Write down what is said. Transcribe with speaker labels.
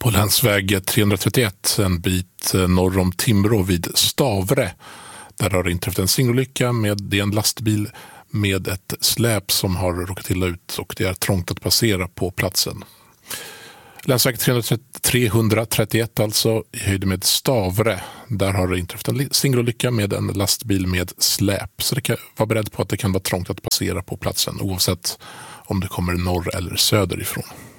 Speaker 1: På länsväg 331, en bit norr om Timrå vid Stavre. Där har det inträffat en singelolycka med en lastbil med ett släp som har råkat illa ut och det är trångt att passera på platsen. Länsväg 331 alltså i höjd med Stavre. Där har det inträffat en singelolycka med en lastbil med släp. Så det kan vara beredd på att det kan vara trångt att passera på platsen oavsett om det kommer norr eller söder ifrån.